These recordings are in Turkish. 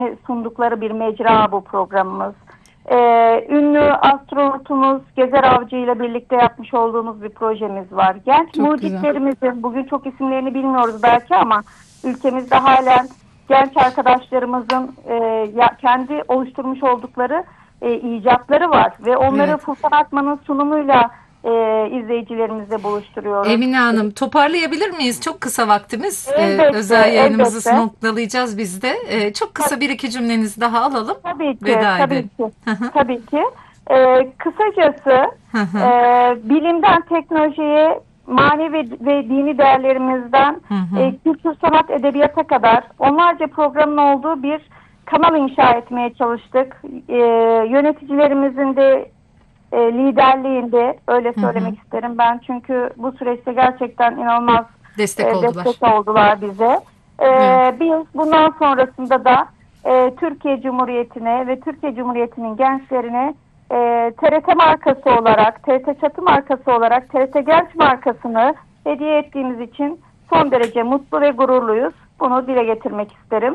sundukları bir mecra bu programımız. Ünlü astronotumuz Gezer Avcı ile birlikte yapmış olduğumuz bir projemiz var. Genç Çok güzel. mucitlerimizin, bugün çok isimlerini bilmiyoruz belki ama ülkemizde halen genç arkadaşlarımızın kendi oluşturmuş oldukları icatları var ve onları Evet. Furkan Akman'ın sunumuyla izleyicilerimizle buluşturuyoruz. Emine Hanım, toparlayabilir miyiz? Çok kısa vaktimiz. Elbette, Özel yayınımızı elbette. noktalayacağız biz de. Çok kısa bir iki cümlenizi daha alalım. Tabii ki, Veda tabii edelim. ki, tabii ki. Kısacası bilimden teknolojiye, manevi ve dini değerlerimizden kültür, sanat, edebiyata kadar onlarca programın olduğu bir kanal inşa etmeye çalıştık. Yöneticilerimizin de liderliğinde öyle söylemek isterim ben, çünkü bu süreçte gerçekten inanılmaz Destek oldular. destek oldular bize. Evet. Biz bundan sonrasında da Türkiye Cumhuriyeti'ne ve Türkiye Cumhuriyeti'nin gençlerine TRT markası olarak, TRT çatı markası olarak TRT Genç markasını hediye ettiğimiz için son derece mutlu ve gururluyuz. Bunu dile getirmek isterim.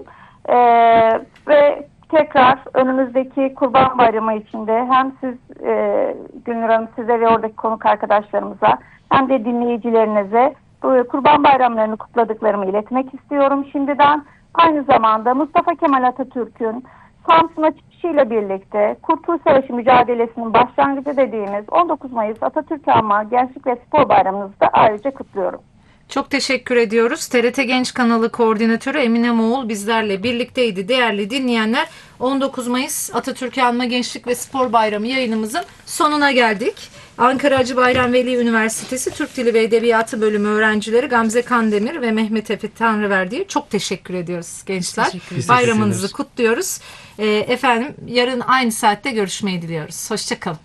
Ve tekrar önümüzdeki Kurban Bayramı içinde hem siz Gülnur Hanım, size ve oradaki konuk arkadaşlarımıza hem de dinleyicilerinize bu Kurban Bayramlarını kutladıklarımı iletmek istiyorum şimdiden. Aynı zamanda Mustafa Kemal Atatürk'ün Samsun'a çıkışıyla birlikte Kurtuluş Savaşı mücadelesinin başlangıcı dediğimiz 19 Mayıs Atatürk Anma Gençlik ve Spor Bayramınızı da ayrıca kutluyorum. Çok teşekkür ediyoruz. TRT Genç Kanalı Koordinatörü Emine Moğul bizlerle birlikteydi. Değerli dinleyenler, 19 Mayıs Atatürk'ü Anma Gençlik ve Spor Bayramı yayınımızın sonuna geldik. Ankara Hacı Bayram Veli Üniversitesi Türk Dili ve Edebiyatı Bölümü öğrencileri Gamze Kandemir ve Mehmet Efe Tanrıverdi'ye çok teşekkür ediyoruz gençler. Bayramınızı kutluyoruz. Efendim, yarın aynı saatte görüşmeyi diliyoruz. Hoşçakalın.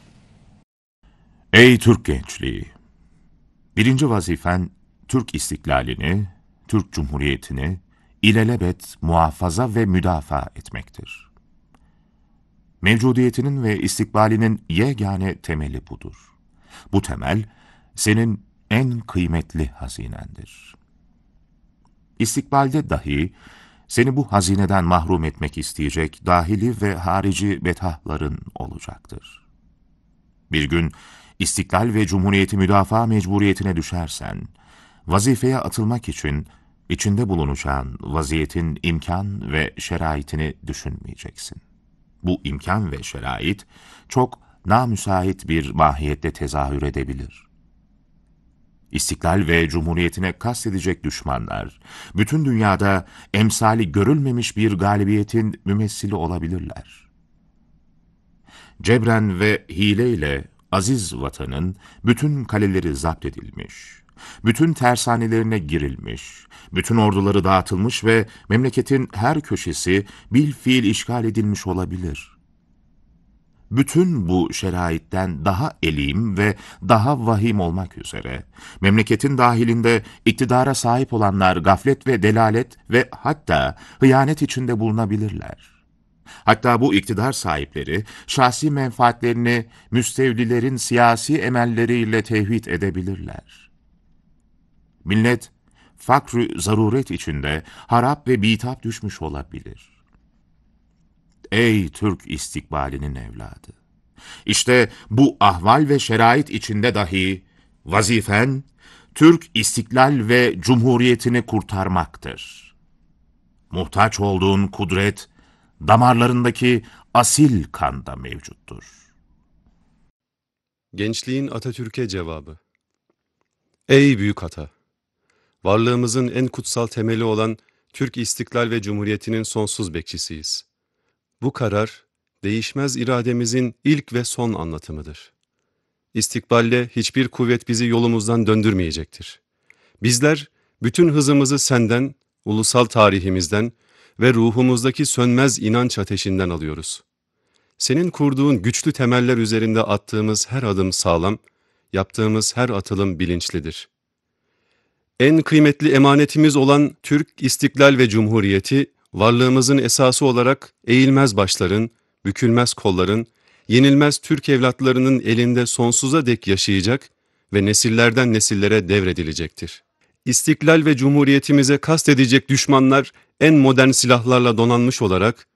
Ey Türk gençliği! Birinci vazifen Türk istiklalini, Türk Cumhuriyeti'ni ilelebet muhafaza ve müdafaa etmektir. Mevcudiyetinin ve istikbalinin yegane temeli budur. Bu temel, senin en kıymetli hazinendir. İstikbalde dahi seni bu hazineden mahrum etmek isteyecek dahili ve harici betahların olacaktır. Bir gün istiklal ve cumhuriyeti müdafaa mecburiyetine düşersen, vazifeye atılmak için içinde bulunacağın vaziyetin imkan ve şeraitini düşünmeyeceksin. Bu imkan ve şerait çok namüsait bir mahiyette tezahür edebilir. İstiklal ve cumhuriyetine kastedecek düşmanlar, bütün dünyada emsali görülmemiş bir galibiyetin mümessili olabilirler. Cebren ve hileyle aziz vatanın bütün kaleleri zapt edilmiş, bütün tersanelerine girilmiş, bütün orduları dağıtılmış ve memleketin her köşesi bilfiil işgal edilmiş olabilir. Bütün bu şeraitten daha elim ve daha vahim olmak üzere, memleketin dahilinde iktidara sahip olanlar gaflet ve delalet ve hatta hıyanet içinde bulunabilirler. Hatta bu iktidar sahipleri, şahsi menfaatlerini müstevlilerin siyasi emelleriyle tevhid edebilirler. Millet, fakr-ı zaruret içinde harap ve bitap düşmüş olabilir. Ey Türk istikbalinin evladı! İşte bu ahval ve şerait içinde dahi vazifen, Türk istiklal ve cumhuriyetini kurtarmaktır. Muhtaç olduğun kudret, damarlarındaki asil kanda mevcuttur. Gençliğin Atatürk'e cevabı. Ey büyük ata! Varlığımızın en kutsal temeli olan Türk istiklal ve cumhuriyetinin sonsuz bekçisiyiz. Bu karar, değişmez irademizin ilk ve son anlatımıdır. İstikballe hiçbir kuvvet bizi yolumuzdan döndürmeyecektir. Bizler, bütün hızımızı senden, ulusal tarihimizden ve ruhumuzdaki sönmez inanç ateşinden alıyoruz. Senin kurduğun güçlü temeller üzerinde attığımız her adım sağlam, yaptığımız her atılım bilinçlidir. En kıymetli emanetimiz olan Türk istiklal ve cumhuriyeti, varlığımızın esası olarak eğilmez başların, bükülmez kolların, yenilmez Türk evlatlarının elinde sonsuza dek yaşayacak ve nesillerden nesillere devredilecektir. İstiklal ve cumhuriyetimize kastedecek düşmanlar en modern silahlarla donanmış olarak